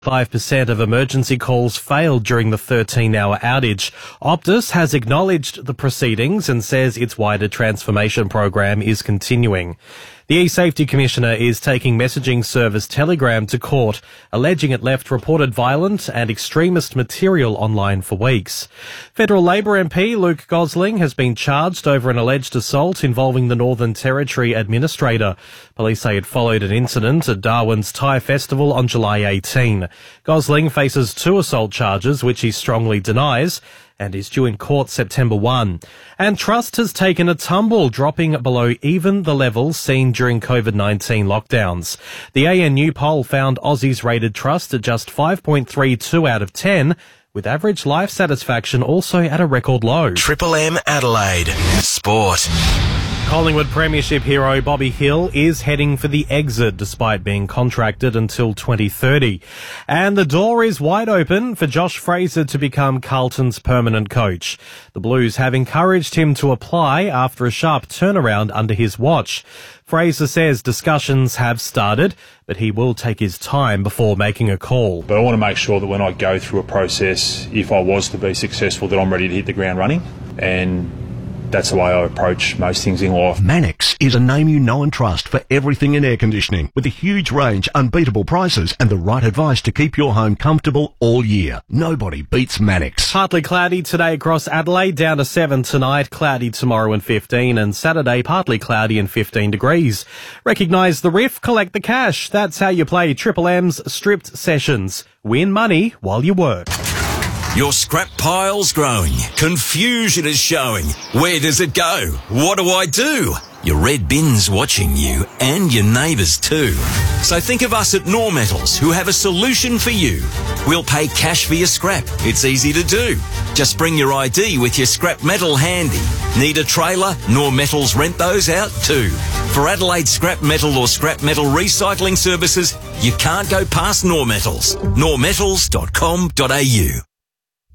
5% of emergency calls failed during the 13-hour outage. Optus has acknowledged the proceedings and says its wider transformation program is continuing. The E-Safety Commissioner is taking messaging service Telegram to court, alleging it left reported violent and extremist material online for weeks. Federal Labor MP Luke Gosling has been charged over an alleged assault involving the Northern Territory Administrator. Police say it followed an incident at Darwin's Thai Festival on July 18. Gosling faces 2 assault charges, which he strongly denies, and is due in court September 1. And trust has taken a tumble, dropping below even the levels seen during COVID-19 lockdowns. The ANU poll found Aussies rated trust at just 5.32 out of 10, with average life satisfaction also at a record low. Triple M Adelaide Sport. Collingwood Premiership hero Bobby Hill is heading for the exit despite being contracted until 2030. And the door is wide open for Josh Fraser to become Carlton's permanent coach. The Blues have encouraged him to apply after a sharp turnaround under his watch. Fraser says discussions have started, but he will take his time before making a call. But I want to make sure that when I go through a process, if I was to be successful, that I'm ready to hit the ground running. And that's the way I approach most things in life. Mannix is a name you know and trust for everything in air conditioning, with a huge range, unbeatable prices, and the right advice to keep your home comfortable all year. Nobody beats Mannix. Partly cloudy today across Adelaide, down to 7 tonight, cloudy tomorrow and 15, and Saturday partly cloudy and 15 degrees. Recognise the riff, collect the cash. That's how you play Triple M's Stripped Sessions. Win money while you work. Your scrap pile's growing. Confusion is showing. Where does it go? What do I do? Your red bin's watching you, and your neighbours too. So think of us at Normetals, who have a solution for you. We'll pay cash for your scrap. It's easy to do. Just bring your ID with your scrap metal handy. Need a trailer? Normetals rent those out too. For Adelaide scrap metal or scrap metal recycling services, you can't go past Normetals. Normetals.com.au